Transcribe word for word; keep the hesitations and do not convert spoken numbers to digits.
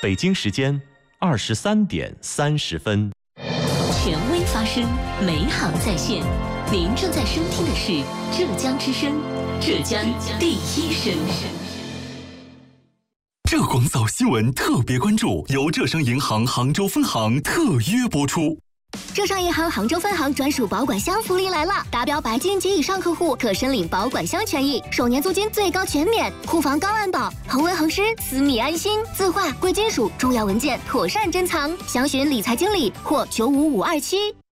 北京时间二十三点三十分。 权威发声，美好在线。您正在收听的是浙江之声，浙江第一声。 浙广早新闻特别关注，由浙商银行杭州分行特约播出。 浙商银行杭州分行专属保管箱福利来了！达标白金及以上客户可申领保管箱权益，首年租金最高全免，库房高安保，恒温恒湿，私密安心，字画、贵金属、重要文件妥善珍藏。详询理财经理或九五五二七。